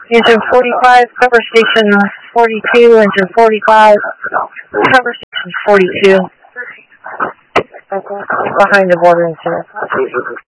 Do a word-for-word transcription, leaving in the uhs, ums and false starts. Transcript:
Engine forty-five, cover station forty-two, engine forty-five, cover station forty-two. Behind the bordering center.